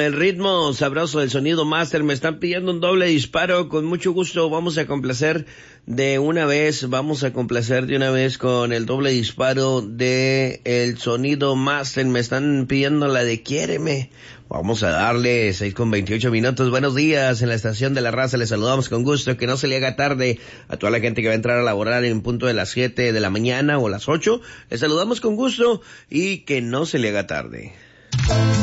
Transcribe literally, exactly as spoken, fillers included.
el ritmo sabroso, el sonido master. Me están pidiendo un doble disparo. Con mucho gusto vamos a complacer de una vez. Vamos a complacer de una vez con el doble disparo de el sonido master. Me están pidiendo la de Quiéreme. Vamos a darle seis con veintiocho minutos. Buenos días en la estación de la raza. Les saludamos con gusto. Que no se le haga tarde a toda la gente que va a entrar a laborar en punto de las siete de la mañana o las ocho. Les saludamos con gusto y que no se le haga tarde.